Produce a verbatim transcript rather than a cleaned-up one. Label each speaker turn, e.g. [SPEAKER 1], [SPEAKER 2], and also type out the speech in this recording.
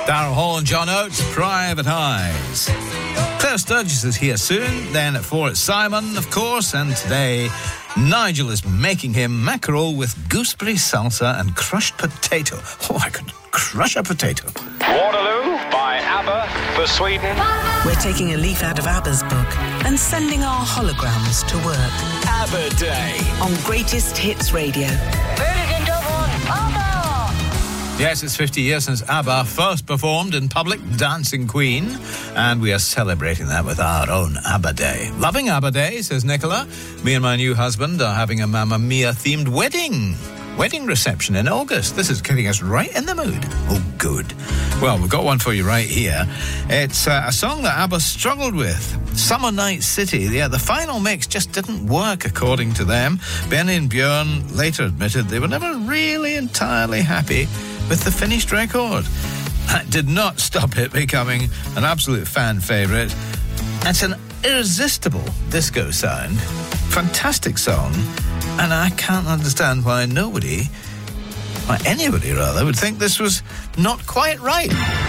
[SPEAKER 1] Daryl Hall and John Oates, Private Eyes. Claire Sturgis is here soon. Then at four, it's Simon, of course. And today, Nigel is making him mackerel with gooseberry salsa and crushed potato. Oh, I could crush a potato.
[SPEAKER 2] Waterloo by ABBA for Sweden.
[SPEAKER 3] We're taking a leaf out of ABBA's book and sending our holograms to work.
[SPEAKER 2] ABBA Day.
[SPEAKER 3] On Greatest Hits Radio.
[SPEAKER 4] Ladies and gentlemen, ABBA!
[SPEAKER 1] Yes, it's fifty years since ABBA first performed in public, Dancing Queen, and we are celebrating that with our own ABBA Day. Loving ABBA Day, says Nicola. Me and my new husband are having a Mamma Mia-themed wedding. Wedding reception in August. This is getting us right in the mood. Oh, good. Well, we've got one for you right here. It's uh, a song that ABBA struggled with. Summer Night City. Yeah, the final mix just didn't work, according to them. Benny and Björn later admitted they were never really entirely happy with the finished record. That did not stop it becoming an absolute fan favourite. It's an irresistible disco sound. Fantastic song. And I can't understand why nobody, why anybody rather, would think this was not quite right.